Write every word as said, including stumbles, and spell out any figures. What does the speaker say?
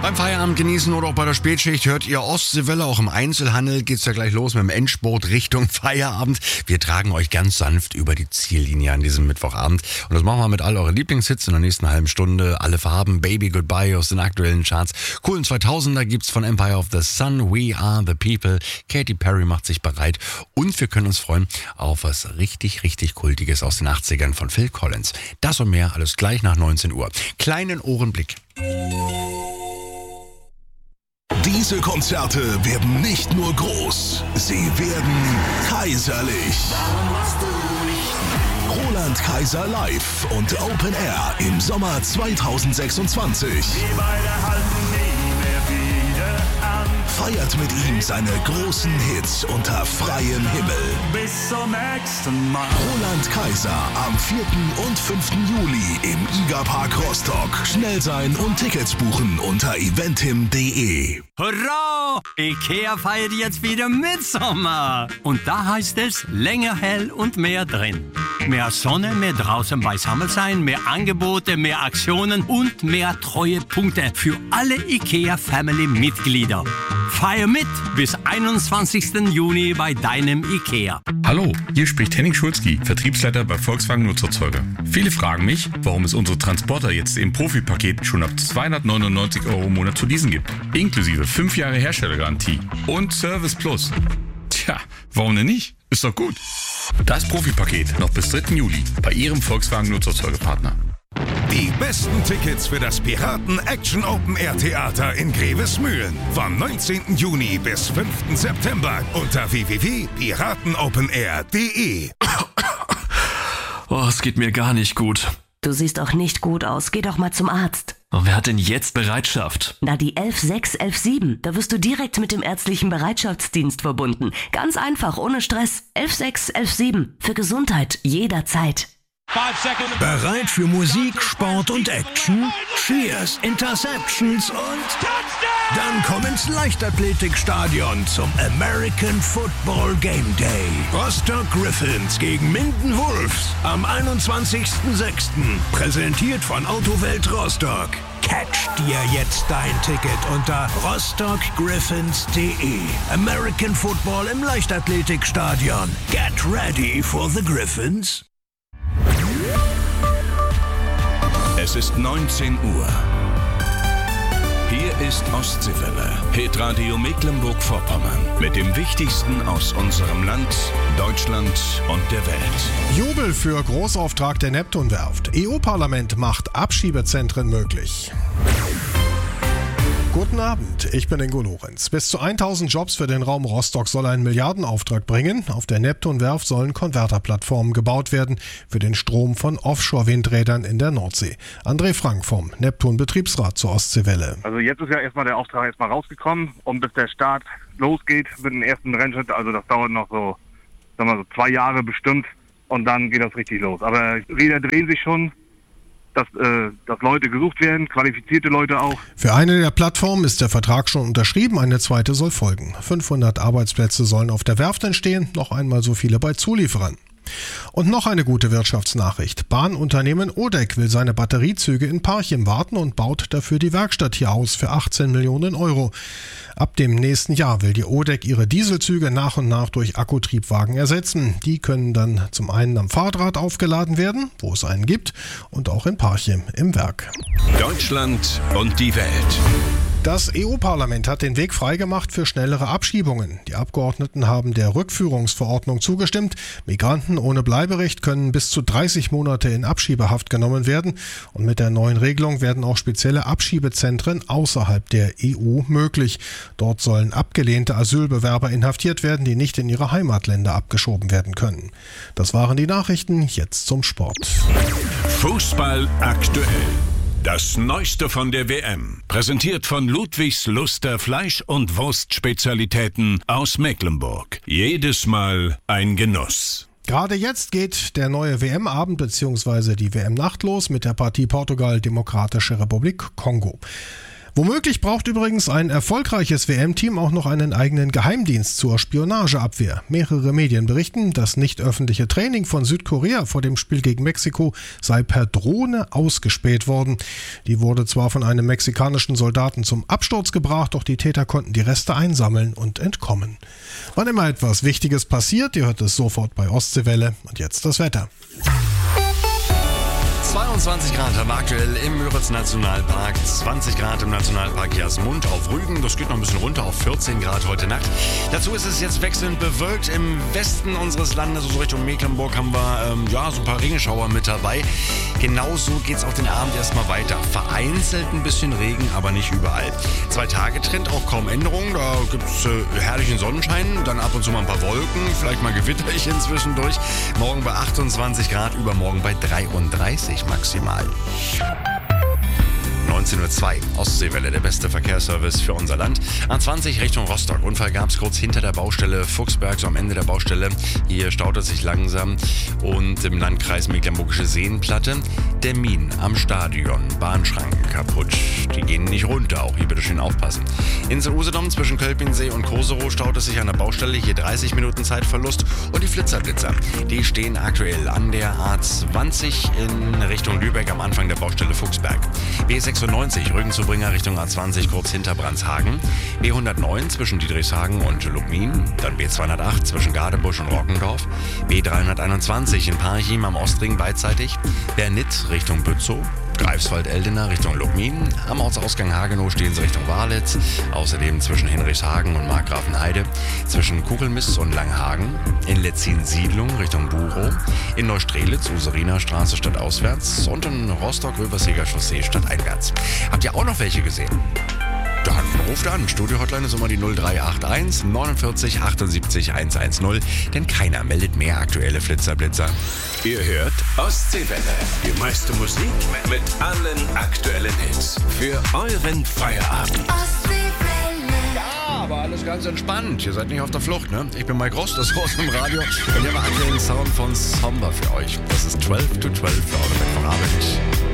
Beim Feierabend genießen oder auch bei der Spätschicht hört ihr Ostseewelle. Auch im Einzelhandel geht's ja gleich los mit dem Endspurt Richtung Feierabend. Wir tragen euch ganz sanft über die Ziellinie an diesem Mittwochabend. Und das machen wir mit all euren Lieblingshits in der nächsten halben Stunde. Alle Farben, Baby Goodbye aus den aktuellen Charts. Coolen zweitausender gibt's von Empire of the Sun, We Are the People. Katy Perry macht sich bereit. Und wir können uns freuen auf was richtig, richtig Kultiges aus den achtzigern von Phil Collins. Das und mehr alles gleich nach neunzehn Uhr. Kleinen Ohrenblick. Diese Konzerte werden nicht nur groß, sie werden kaiserlich. Roland Kaiser live und Open Air im Sommer zweitausendsechsundzwanzig. Feiert mit ihm seine großen Hits unter freiem Himmel. Bis zum nächsten Mal. Roland Kaiser am vierten und fünften Juli im Iga-Park Rostock. Schnell sein und Tickets buchen unter eventim punkt de. Hurra! IKEA feiert jetzt wieder Mitsommer. Und da heißt es länger hell und mehr drin. Mehr Sonne, mehr draußen beisammen sein, mehr Angebote, mehr Aktionen und mehr Treuepunkte für alle IKEA-Family-Mitglieder. Feier mit bis einundzwanzigsten Juni bei deinem IKEA. Hallo, hier spricht Henning Schulzki, Vertriebsleiter bei Volkswagen Nutzerzeuger. Viele fragen mich, warum es unsere Transporter jetzt im Profi-Paket schon ab zweihundertneunundneunzig Euro im Monat zu leasen gibt. Inklusive fünf Jahre Herstellergarantie und Service Plus. Tja, warum denn nicht? Ist doch gut. Das Profi-Paket noch bis dritten Juli bei Ihrem Volkswagen Nutzerzeugerpartner. Die besten Tickets für das Piraten Action Open Air Theater in Grevesmühlen vom neunzehnten Juni bis fünften September unter w w w punkt piratenopenair punkt de. Oh, es geht mir gar nicht gut. Du siehst auch nicht gut aus. Geh doch mal zum Arzt. Und wer hat denn jetzt Bereitschaft? Na, die elf sechs elf sieben. Da wirst du direkt mit dem ärztlichen Bereitschaftsdienst verbunden. Ganz einfach, ohne Stress. elf sechs elf sieben. Für Gesundheit jederzeit. Bereit für Musik, Sport und Action? Cheers, Interceptions und dann komm ins Leichtathletikstadion zum American Football Game Day. Rostock Griffins gegen Minden Wolves am einundzwanzigsten sechsten Präsentiert von Autowelt Rostock. Catch dir jetzt dein Ticket unter rostock griffins punkt de. American Football im Leichtathletikstadion. Get ready for the Griffins. Es ist neunzehn Uhr. Hier ist Ostseewelle, Hitradio Mecklenburg-Vorpommern mit dem Wichtigsten aus unserem Land, Deutschland und der Welt. Jubel für Großauftrag der Neptunwerft. E U-Parlament macht Abschiebezentren möglich. Guten Abend, ich bin Ingo Lorenz. Bis zu tausend Jobs für den Raum Rostock soll ein Milliardenauftrag bringen. Auf der Neptunwerft sollen Konverterplattformen gebaut werden für den Strom von Offshore-Windrädern in der Nordsee. André Frank vom Neptun-Betriebsrat zur Ostseewelle. Also jetzt ist ja erstmal der Auftrag erstmal rausgekommen und bis der Start losgeht mit dem ersten Rennschritt, also das dauert noch so, sagen wir so zwei Jahre bestimmt und dann geht das richtig los. Aber Räder drehen sich schon. Dass, äh, dass Leute gesucht werden, qualifizierte Leute auch. Für eine der Plattformen ist der Vertrag schon unterschrieben, eine zweite soll folgen. fünfhundert Arbeitsplätze sollen auf der Werft entstehen, noch einmal so viele bei Zulieferern. Und noch eine gute Wirtschaftsnachricht. Bahnunternehmen Odek will seine Batteriezüge in Parchim warten und baut dafür die Werkstatt hier aus für achtzehn Millionen Euro. Ab dem nächsten Jahr will die Odek ihre Dieselzüge nach und nach durch Akkutriebwagen ersetzen. Die können dann zum einen am Fahrrad aufgeladen werden, wo es einen gibt, und auch in Parchim im Werk. Deutschland und die Welt. Das E U-Parlament hat den Weg freigemacht für schnellere Abschiebungen. Die Abgeordneten haben der Rückführungsverordnung zugestimmt. Migranten ohne Bleiberecht können bis zu dreißig Monate in Abschiebehaft genommen werden. Und mit der neuen Regelung werden auch spezielle Abschiebezentren außerhalb der E U möglich. Dort sollen abgelehnte Asylbewerber inhaftiert werden, die nicht in ihre Heimatländer abgeschoben werden können. Das waren die Nachrichten, jetzt zum Sport. Fußball aktuell. Das Neueste von der W M, präsentiert von Ludwigs Luster Fleisch- und Wurstspezialitäten aus Mecklenburg. Jedes Mal ein Genuss. Gerade jetzt geht der neue W M-Abend bzw. die W M-Nacht los mit der Partie Portugal-Demokratische Republik Kongo. Womöglich braucht übrigens ein erfolgreiches W M-Team auch noch einen eigenen Geheimdienst zur Spionageabwehr. Mehrere Medien berichten, das nicht öffentliche Training von Südkorea vor dem Spiel gegen Mexiko sei per Drohne ausgespäht worden. Die wurde zwar von einem mexikanischen Soldaten zum Absturz gebracht, doch die Täter konnten die Reste einsammeln und entkommen. Wann immer etwas Wichtiges passiert, ihr hört es sofort bei Ostseewelle. Und jetzt das Wetter. zweiundzwanzig Grad haben wir aktuell im Müritz-Nationalpark, zwanzig Grad im Nationalpark Jasmund auf Rügen. Das geht noch ein bisschen runter auf vierzehn Grad heute Nacht. Dazu ist es jetzt wechselnd bewölkt. Im Westen unseres Landes, also Richtung Mecklenburg, haben wir ähm, ja, so ein paar Regenschauer mit dabei. Genauso geht es auch den Abend erstmal weiter. Vereinzelt ein bisschen Regen, aber nicht überall. Zwei Tage Trend, auch kaum Änderungen. Da gibt es äh, herrlichen Sonnenschein, dann ab und zu mal ein paar Wolken, vielleicht mal Gewitterchen zwischendurch. Morgen bei achtundzwanzig Grad, übermorgen bei dreiunddreißig maximal. neunzehn Uhr zwei, Ostseewelle, der beste Verkehrsservice für unser Land. A zwanzig Richtung Rostock. Unfall gab es kurz hinter der Baustelle Fuchsberg, so am Ende der Baustelle. Hier staut es sich langsam. Und im Landkreis Mecklenburgische Seenplatte der Min am Stadion. Bahnschranken kaputt. Die gehen nicht runter, auch hier bitte schön aufpassen. Insel Usedom zwischen Kölpinsee und Koserow staut es sich an der Baustelle. Hier dreißig Minuten Zeitverlust. Und die Flitzerblitzer, die stehen aktuell an der A zwanzig in Richtung Lübeck am Anfang der Baustelle Fuchsberg. B sechsundneunzig Rügenzubringer Richtung A zwanzig kurz hinter Brandshagen. B hundertneun zwischen Diedrichshagen und Lubmin. Dann B zweihundertacht zwischen Gadebusch und Rockendorf. B dreihunderteinundzwanzig in Parchim am Ostring beidseitig. Bernit Richtung Bützow. Greifswald-Eldena Richtung Lubmin. Am Ortsausgang Hagenow stehen sie Richtung Walitz. Außerdem zwischen Hinrichshagen und Markgrafenheide. Zwischen Kugelmiss und Langhagen. In Letzin-Siedlung Richtung Burow. In Neustrelitz, Useriner Straße stadtauswärts. Und in Rostock-Röberseger Chaussee stadteinwärts. Habt ihr auch noch welche gesehen? Dann ruft an. Studio-Hotline ist immer die null drei acht eins neunundvierzig achtundsiebzig hundertzehn. Denn keiner meldet mehr aktuelle Flitzerblitzer. Ihr hört Ostseewelle. Die meiste Musik mit allen aktuellen Hits. Für euren Feierabend. Ja, aber alles ganz entspannt. Ihr seid nicht auf der Flucht, ne? Ich bin Mike Ross, das Ross im Radio. Und hier haben wir aktuell den Sound von Somber für euch. Das ist zwölf to zwölf für eure Mittwochabend.